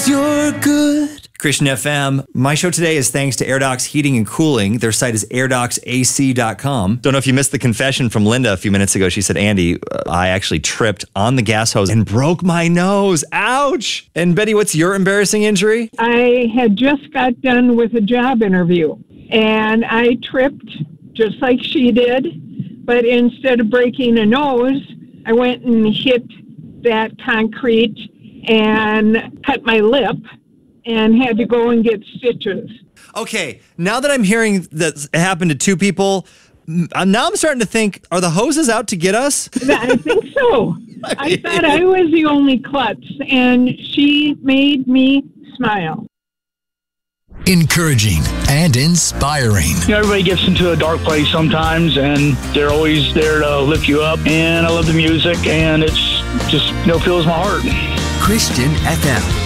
'cause you're good. Christian FM. My show today is thanks to AirDocs Heating and Cooling. Their site is airdocsac.com. Don't know if you missed the confession from Linda a few minutes ago. She said, Andy, I actually tripped on the gas hose and broke my nose. Ouch. And Betty, what's your embarrassing injury? I had just got done with a job interview, and I tripped just like she did, but instead of breaking a nose, I went and hit that concrete and cut my lip and had to go and get stitches. Okay, now that I'm hearing that it happened to two people, now I'm starting to think, are the hoses out to get us? I think so. I thought I was the only klutz, and she made me smile. Encouraging and inspiring. Everybody gets into a dark place sometimes, and they're always there to lift you up. And I love the music, and it's just, fills my heart. Christian FM.